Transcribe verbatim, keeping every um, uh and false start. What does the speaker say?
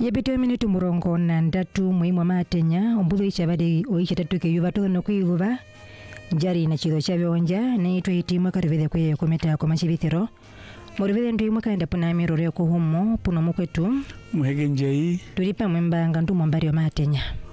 Yebito minutu murongo na ndatu muimwa matenya ombuzo ichabadi oichatatuke yuvato no kwivuva jari na chido chabionja na itwa itimwa karivede kwe kometa kwa machivithiro morivede ndu imwa kaenda puna mirore ko humo puno mukwetu muhege njei tulipa mwembanga ndu mwambari wa matenya.